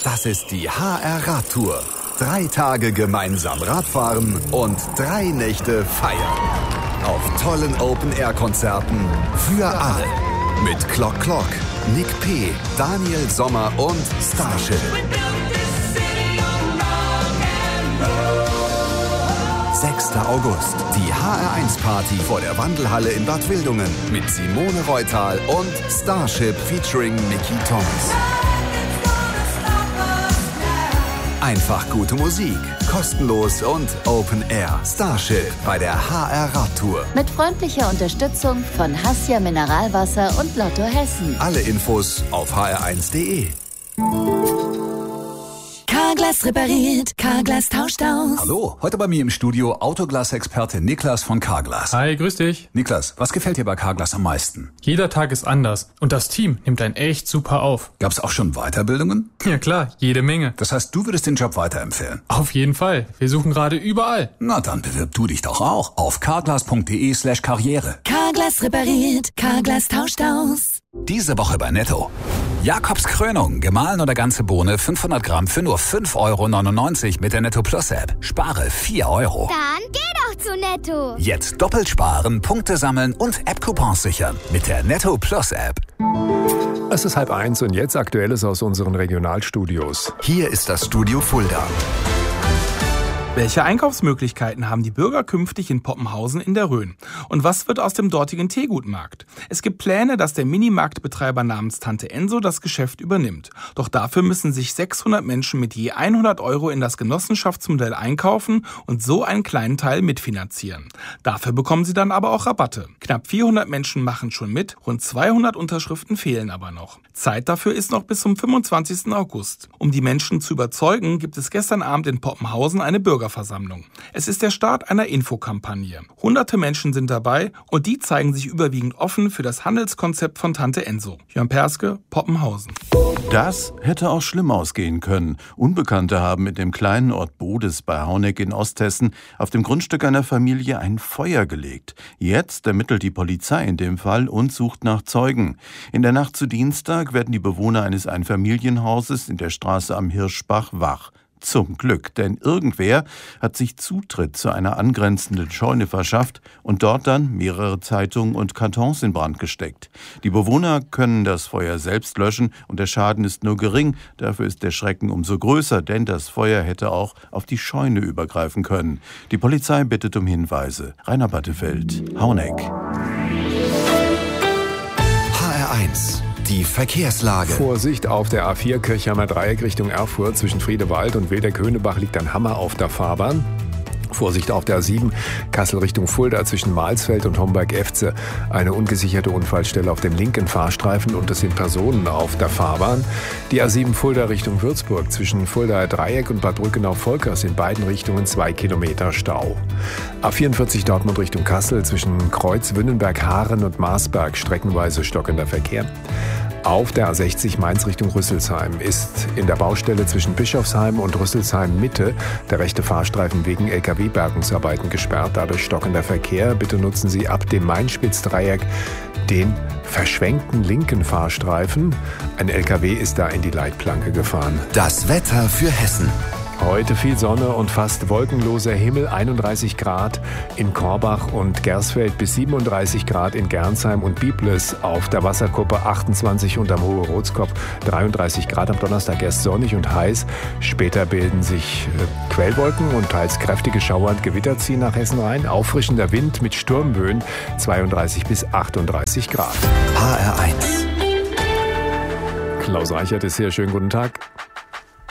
Das ist die HR Radtour. 3 Tage gemeinsam Radfahren und 3 Nächte feiern. Auf tollen Open-Air-Konzerten für alle. Mit Clock Clock, Nick P., Daniel Sommer und Starship. 6. August, die HR1-Party vor der Wandelhalle in Bad Wildungen mit Simone Reutal und Starship featuring Mickey Thomas. Einfach gute Musik, kostenlos und Open Air. Starship bei der HR Radtour. Mit freundlicher Unterstützung von Hassia Mineralwasser und Lotto Hessen. Alle Infos auf hr1.de. Carglass repariert, Carglass tauscht aus. Hallo, heute bei mir im Studio Autoglas-Experte Niklas von Carglass. Hi, grüß dich. Niklas, was gefällt dir bei Carglass am meisten? Jeder Tag ist anders und das Team nimmt einen echt super auf. Gab's auch schon Weiterbildungen? Ja klar, jede Menge. Das heißt, du würdest den Job weiterempfehlen? Auf jeden Fall. Wir suchen gerade überall. Na, dann bewirb du dich doch auch auf carglass.de/karriere. Carglass repariert, Carglass tauscht aus. Diese Woche bei Netto. Jakobs Krönung, gemahlen oder ganze Bohne, 500 Gramm für nur 5,99 € mit der Netto Plus App. Spare 4 €. Dann geh doch zu Netto. Jetzt doppelt sparen, Punkte sammeln und App-Coupons sichern mit der Netto Plus App. Es ist 12:30 und jetzt Aktuelles aus unseren Regionalstudios. Hier ist das Studio Fulda. Welche Einkaufsmöglichkeiten haben die Bürger künftig in Poppenhausen in der Rhön? Und was wird aus dem dortigen Teegutmarkt? Es gibt Pläne, dass der Minimarktbetreiber namens Tante Enso das Geschäft übernimmt. Doch dafür müssen sich 600 Menschen mit je 100 € in das Genossenschaftsmodell einkaufen und so einen kleinen Teil mitfinanzieren. Dafür bekommen sie dann aber auch Rabatte. Knapp 400 Menschen machen schon mit, rund 200 Unterschriften fehlen aber noch. Zeit dafür ist noch bis zum 25. August. Um die Menschen zu überzeugen, gibt es gestern Abend in Poppenhausen eine Bürgerversammlung. Es ist der Start einer Infokampagne. Hunderte Menschen sind dabei und die zeigen sich überwiegend offen für das Handelskonzept von Tante Enso. Jörn Perske, Poppenhausen. Das hätte auch schlimm ausgehen können. Unbekannte haben mit dem kleinen Ort Bodes bei Hauneck in Osthessen auf dem Grundstück einer Familie ein Feuer gelegt. Jetzt ermittelt die Polizei in dem Fall und sucht nach Zeugen. In der Nacht zu Dienstag werden die Bewohner eines Einfamilienhauses in der Straße am Hirschbach wach. Zum Glück, denn irgendwer hat sich Zutritt zu einer angrenzenden Scheune verschafft und dort dann mehrere Zeitungen und Kartons in Brand gesteckt. Die Bewohner können das Feuer selbst löschen und der Schaden ist nur gering. Dafür ist der Schrecken umso größer, denn das Feuer hätte auch auf die Scheune übergreifen können. Die Polizei bittet um Hinweise. Rainer Battefeld, Hauneck. HR1. Die Verkehrslage. Vorsicht auf der A4 Kirchheimer Dreieck Richtung Erfurt. Zwischen Friedewald und Wilder-Könebach liegt ein Hammer auf der Fahrbahn. Vorsicht auf der A7 Kassel Richtung Fulda zwischen Mahlsfeld und Homberg-Efze. Eine ungesicherte Unfallstelle auf dem linken Fahrstreifen und es sind Personen auf der Fahrbahn. Die A7 Fulda Richtung Würzburg zwischen Fuldaer Dreieck und Bad Brückenau-Volkers in beiden Richtungen 2 Kilometer Stau. A44 Dortmund Richtung Kassel zwischen Kreuz Wünnenberg-Haaren und Marsberg streckenweise stockender Verkehr. Auf der A60 Mainz Richtung Rüsselsheim ist in der Baustelle zwischen Bischofsheim und Rüsselsheim Mitte der rechte Fahrstreifen wegen LKW-Bergungsarbeiten gesperrt. Dadurch stockender Verkehr. Bitte nutzen Sie ab dem Main-Spitz-Dreieck den verschwenkten linken Fahrstreifen. Ein LKW ist da in die Leitplanke gefahren. Das Wetter für Hessen. Heute viel Sonne und fast wolkenloser Himmel, 31 Grad in Korbach und Gersfeld bis 37 Grad in Gernsheim und Biblis. Auf der Wasserkuppe 28 und am Hohe Rotskopf 33 Grad. Am Donnerstag erst sonnig und heiß. Später bilden sich Quellwolken und teils kräftige Schauer und Gewitter ziehen nach Hessen rein. Auffrischender Wind mit Sturmböen 32 bis 38 Grad. HR1. Klaus Reichert ist hier. Schönen guten Tag.